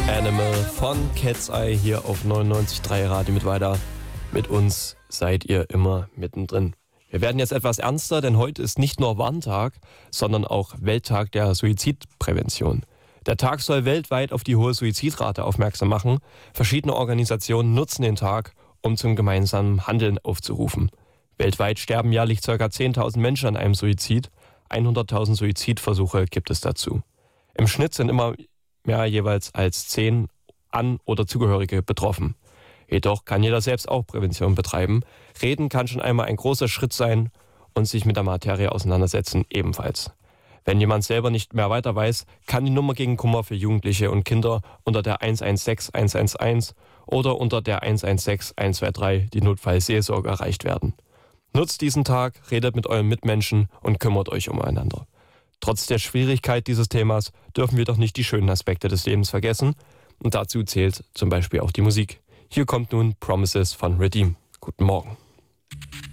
Animal von Cat's Eye hier auf 99.3 Radio mit weiter. Mit uns seid ihr immer mittendrin. Wir werden jetzt etwas ernster, denn heute ist nicht nur Warntag, sondern auch Welttag der Suizidprävention. Der Tag soll weltweit auf die hohe Suizidrate aufmerksam machen. Verschiedene Organisationen nutzen den Tag, um zum gemeinsamen Handeln aufzurufen. Weltweit sterben jährlich ca. 10.000 Menschen an einem Suizid. 100.000 Suizidversuche gibt es dazu. Im Schnitt sind immer mehr jeweils als 10 An- oder Zugehörige betroffen. Jedoch kann jeder selbst auch Prävention betreiben. Reden kann schon einmal ein großer Schritt sein und sich mit der Materie auseinandersetzen ebenfalls. Wenn jemand selber nicht mehr weiter weiß, kann die Nummer gegen Kummer für Jugendliche und Kinder unter der 116 111 oder unter der 116 123 die Notfallseelsorge erreicht werden. Nutzt diesen Tag, redet mit euren Mitmenschen und kümmert euch umeinander. Trotz der Schwierigkeit dieses Themas dürfen wir doch nicht die schönen Aspekte des Lebens vergessen. Und dazu zählt zum Beispiel auch die Musik. Hier kommt nun Promises von Redeem. Guten Morgen.